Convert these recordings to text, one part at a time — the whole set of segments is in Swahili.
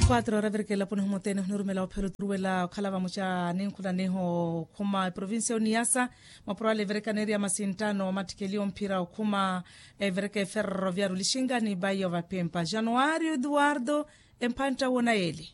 4 ra verkela pone homotene no rumela o phelo truela khalava mocha ninkula neho khuma province o Niassa maprale verkaneri ya masintano matikeli ompira khuma verke ferroviario lishinga ni bayo va Pemba Januario Eduardo empanta wona ele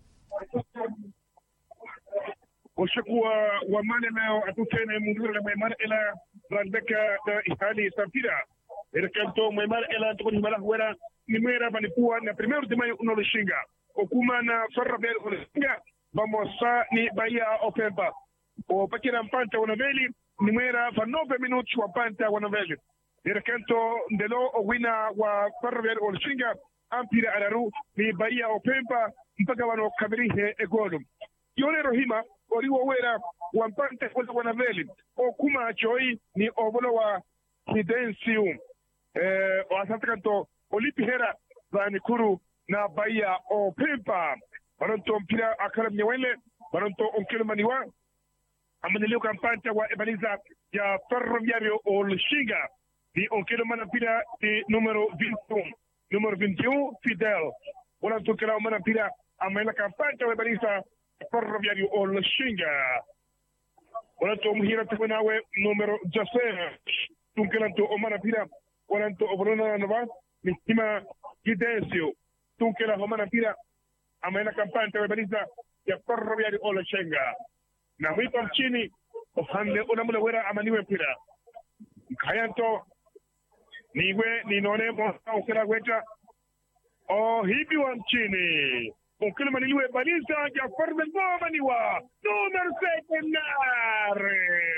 وشكوى ومانع أتوتين مدير الميمار إلى رندك إيطالي سافيرا إذا كنتو ميمار إلى تكون ملا هورا نميرا بنقوى نبريمير دماء نولشينغا وكما نفرر بير نولشينغا بموسا ني بايا أو بيمبا وبكينا مبانتا ونبيلي نميرا فنوبة منوت وبانتا ونبيلي إذا كنتو ندلو وينا وفرر بير نولشينغا أمبيرا على رو ني بايا أو بيمبا mpaka wano kabirihe egolum yone rohima oriwo wera wampante kwa wanaveli okuma choi ni obolo wa hidensium o asantanto olipi hera za kuru na baya o Pemba baronto mpira akara mnyewele baronto onkelo maniwa amaneleo kampante wa ebaniza ya ferroviario o Lushinga ni onkelo manapira di numero 21 Fidel wala tukela manapira amela kampante wa ebaniza ferroviario o Lushinga walanto muhira tukunawe numero 16 tunkelanto omana pira walanto obrona nova mistima Gidensio tunkela omana pira amena kampante wa baliza ya ferroviario o Lushinga na wito mchini ofande unamule wera amaniwe pira kayanto niwe ninone mo okela weta o hibi wa mchini Onkele maniliwe baliza ya farme maniwa numero 7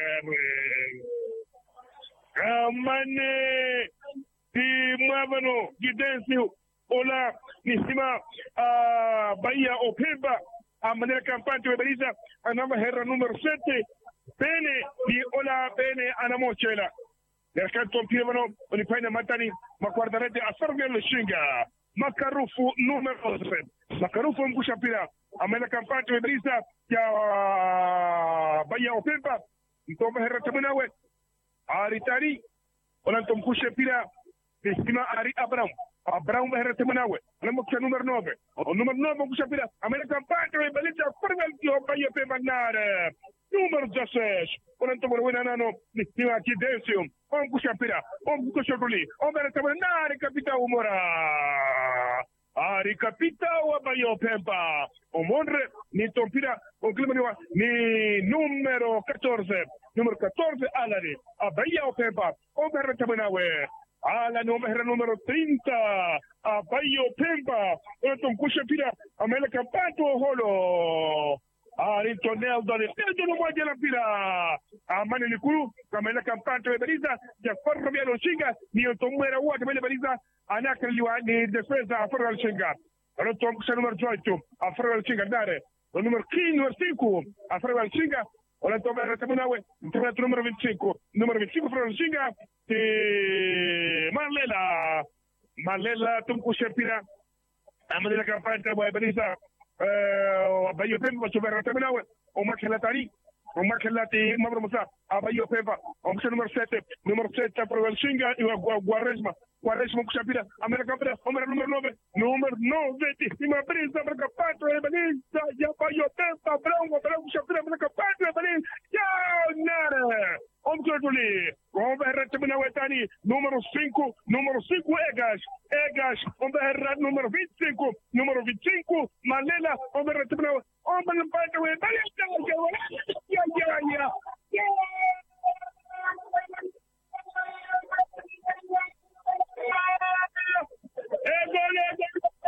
amane di mwavano Gidensio ola nisima Bahia o Pemba amane kampante baliza anama herra numero 7 bene di ola bene anamochela Kanto Pievano unipaina matani makwardarete asarge Lushinga Makarufu numero 3 Makarufu mbusha pira amena kampante webrisa ya Bahia o Pemba mtomba herra tamunawe aritari olanto mbusha pira destima ari Abraham herra tamunawe alamoksha numero 9 o numero 9 mbusha pira amena kampante webrisa formal yo Bahia Pemba nare numero 16 olanto borwena nano destima Gidensio on kushapira on kushoruli on beretama nare kapita umora ari kapita wa Bahia Pemba omonre ni tompira on klimaniwa ni numero 14 alari a Bahia Pemba on beretama nawe ala numero 30 a Bahia Pemba on kushapira amela kampato holo Tonel dole tejo no moja la pira amane likuru kama ile kampante webaliza ya ferroviario Lushinga ni otomwera wote bele baliza anakaliwa ni defensa ferroviario Lushinga rotom kusha numero 8 a ferroviario Lushinga dare o numero 5 a ferroviario Lushinga wala tomera tamunawe numero 25 ferroviario Lushinga Malela tumkusha pira amane ile kampante webaliza Bahia Pemba chobera tamunawe o makelatari o makelati mabro musa a Bahia Pemba o numero 7 ferroviario Lushinga e Quaresma kushapira America Pera numero 9 tisima presa para capato e baliza ya Bahia Pemba Brown kushapira America Pera baliza ya nare Omkotuli Omberra tamunawe tani numero 5 Egas Omberra numero 25 Malela Omberra tamunawe Omberra we baliza